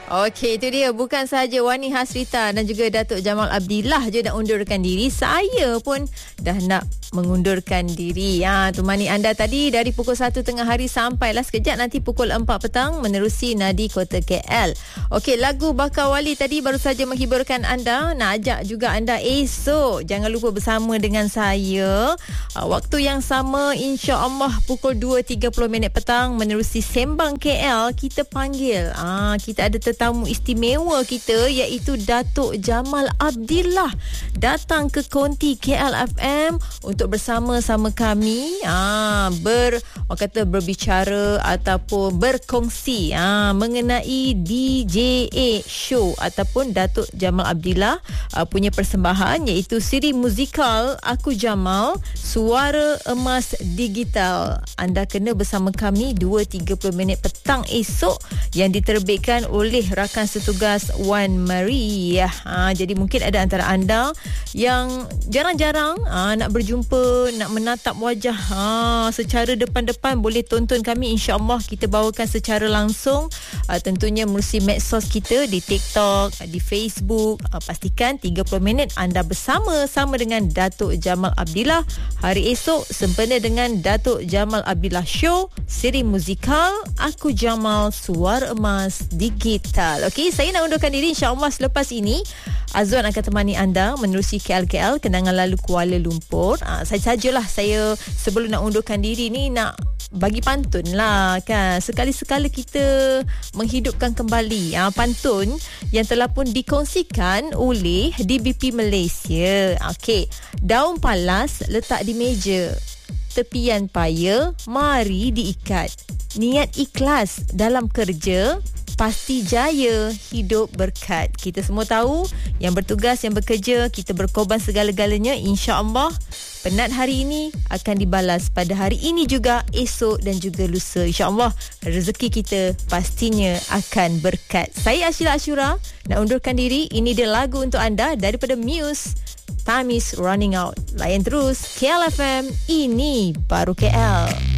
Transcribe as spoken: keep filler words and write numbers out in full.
Okey, itu dia. Bukan sahaja Wani Hasrita dan juga Datuk Jamal Abdillah je nak undurkan diri, saya pun dah nak mengundurkan diri. Ha, temani anda tadi dari pukul satu tengah hari sampailah sekejap nanti pukul empat petang menerusi Nadi Kota K L. Okey, lagu Bakar Wali tadi baru saja menghiburkan anda. Nak ajak juga anda esok jangan lupa bersama dengan saya. Ha, waktu yang sama insya-Allah pukul dua tiga puluh minit petang menerusi Sembang K L, kita panggil. Ah, ha, kita ada tetamu istimewa kita iaitu Datuk Jamal Abdillah datang ke Konti K L F M untuk bersama-sama kami ah ber orang kata berbicara ataupun berkongsi ah mengenai D J A show ataupun Datuk Jamal Abdillah ah, punya persembahan iaitu siri musikal Aku Jamal Suara Emas Digital. Anda kena bersama kami dua tiga puluh minit petang esok yang diterbitkan oleh rakan setugas Wan Maria. Ha, jadi mungkin ada antara anda yang jarang-jarang ha, nak berjumpa, nak menatap wajah ha, secara depan-depan, boleh tonton kami. InsyaAllah kita bawakan secara langsung. Ha, tentunya melalui medsos kita di TikTok, di Facebook. Ha, pastikan tiga puluh minit anda bersama-sama dengan Datuk Jamal Abdillah. Hari esok sempena dengan Datuk Jamal Abdillah Show, siri musikal Aku Jamal Suara Emas Digital. Okey, saya nak undurkan diri. InsyaAllah selepas ini Azwan akan temani anda menerusi K L K L, kenangan lalu Kuala Lumpur. Ha, saya sajalah saya sebelum nak undurkan diri ni nak bagi pantun lah kan. Sekali-sekala kita menghidupkan kembali ha, pantun yang telah pun dikongsikan oleh D B P Malaysia. Okey, daun palas letak di meja, tepian paya mari diikat. Niat ikhlas dalam kerja, pasti jaya, hidup berkat. Kita semua tahu yang bertugas, yang bekerja, kita berkorban segala-galanya. InsyaAllah penat hari ini akan dibalas pada hari ini juga, esok dan juga lusa. InsyaAllah rezeki kita pastinya akan berkat. Saya Ashila Ashura nak undurkan diri. Ini dia lagu untuk anda daripada Muse, Time is Running Out. Layan terus K L F M, ini baru K L.